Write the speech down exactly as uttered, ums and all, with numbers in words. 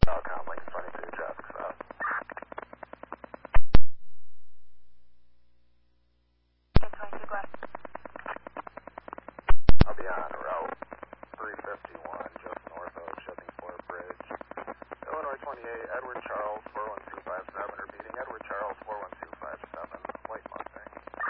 Telecom, Lincoln twenty-two, traffic stop. twenty-two, go ahead. I'll be on route three fifty-one, just north of Shippingport Bridge. Illinois twenty-eight, Edward Charles, four one two.